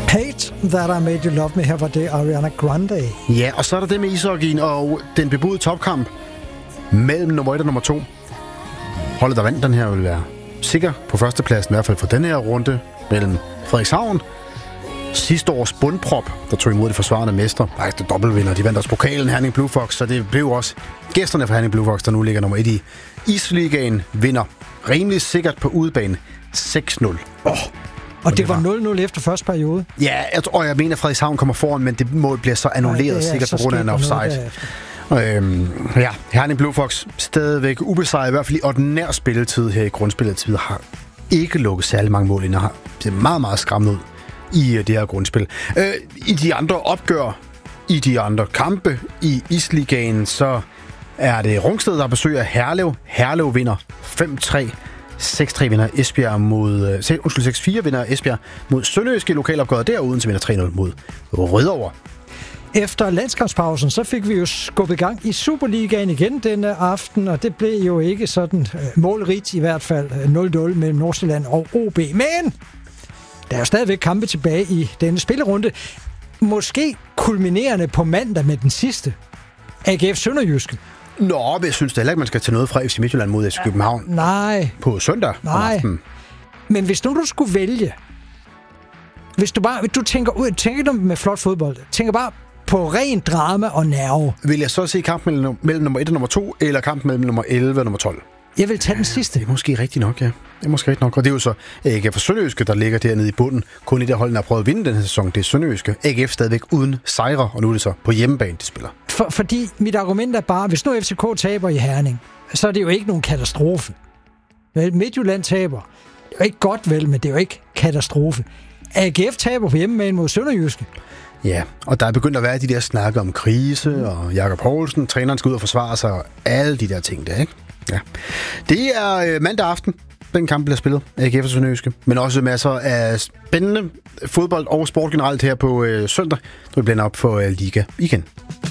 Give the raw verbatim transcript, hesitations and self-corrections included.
Hate That I Made You Love Me. Her var det Ariana Grande. Ja, og så er der det med ishockeyen og den bebudede topkamp mellem nummer et og nummer to. Holdet, der vandt den her, vil være sikker på førstepladsen, i hvert fald for den her runde mellem Frederikshavn. Sidste års bundprop, der tog imod de forsvarende mestre. Faktisk dobbeltvinder. De vandt også pokalen Herning Blue Fox, så det blev også gæsterne fra Herning Blue Fox, der nu ligger nummer et i Isligaen, vinder rimelig sikkert på udebane seks nul. Oh. Og det var nul nul efter første periode. Ja, og jeg mener, at Frederikshavn kommer foran, men det mål bliver så annulleret ja, sikkert på grund af en offside. Øhm, ja, Herning Blue Fox stadigvæk ubesejret, i hvert fald i ordinær spilletid her i grundspilletid, har ikke lukket særlig mange mål ind, og har set meget, meget skræmmende ud i det her grundspil. Øh, I de andre opgør, i de andre kampe i Isligaen, så er det Rungsted, der besøger Herlev. Herlev vinder fem tre. seks tre vinder Esbjerg mod... Øh, undskyld, seks fire vinder Esbjerg mod Sønderjyske i lokalopgøret der, uden til vinder tre nul mod Rødovre. Efter landskampspausen, så fik vi jo skubbet gang i Superligaen igen denne aften, og det blev jo ikke sådan øh, målrigt, i hvert fald nul nul mellem Nordsjælland og O B. Men der er jo stadigvæk kampe tilbage i denne spillerunde. Måske kulminerende på mandag med den sidste. A G F Sønderjyske. Nå, men jeg synes da heller ikke, man skal tage noget fra F C Midtjylland mod F C København. Ja, nej. På søndag nej. om aftenen. Men hvis nu du skulle vælge, hvis du bare, hvis du tænker ud, tænker du med flot fodbold, tænker bare på ren drama og nerve. Vil jeg så se kampen mellem, mellem nummer et og nummer to, eller kampen mellem nummer elleve og nummer tolv? Jeg vil tage den sidste. Det er måske rigtigt nok, ja. Det er måske rigtigt nok. Og det er jo så A G F for Sønderjyske, der ligger dernede i bunden. Kun i der holdene har prøvet at vinde den her sæson. Det er Sønderjyske. A G F stadigvæk uden sejre, og nu er det så på hjemmebane, de spiller. For, fordi mit argument er bare, hvis nu F C K taber i Herning, så er det jo ikke nogen katastrofe. Midtjylland taber. Det er jo ikke godt vel, men det er jo ikke katastrofe. A G F taber på hjemmebane mod Sønderjyske. Ja, og der er begyndt at være de der snakke om krise, og Jakob Poulsen, træneren skal ud og forsvare sig, og alle de der ting der, ikke? Ja. Det er øh, mandag aften, den kamp bliver spillet af A G F og Sønderjyske, men også masser af spændende fodbold og sport generelt her på øh, søndag, når vi bliver op for øh, Liga igen.